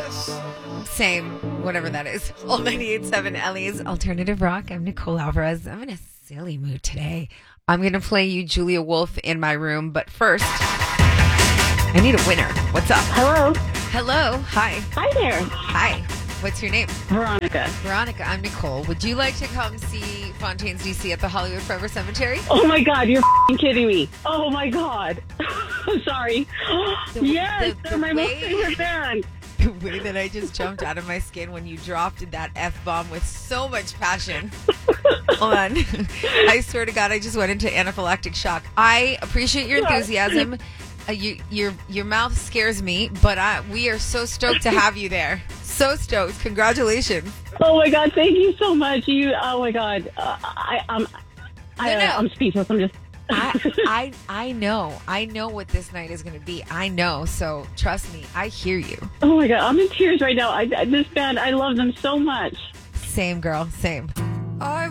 Same, whatever that is. All 98.7 Ellie's Alternative Rock. I'm Nicole Alvarez. I'm in a silly mood today. I'm going to play you Julia Wolf in my room, but first, I need a winner. What's up? Hello. Hello. Hi. Hi there. Hi. What's your name? Veronica. Veronica. I'm Nicole. Would you like to come see Fontaines DC at the Hollywood Forever Cemetery? Oh my God, you're kidding me. Oh my God. I'm sorry. Yes, they're my most favorite band. The way that I just jumped out of my skin when you dropped that F-bomb with so much passion. Hold on. I swear to God, I just went into anaphylactic shock. I appreciate your enthusiasm. Your mouth scares me, but we are so stoked to have you there. So stoked. Congratulations. Oh my God, thank you so much. Oh my God. I'm speechless. I'm just... I know what this night is going to be. I know. So trust me, I hear you. Oh my God, I'm in tears right now. This band, I love them so much. Same, girl. Same.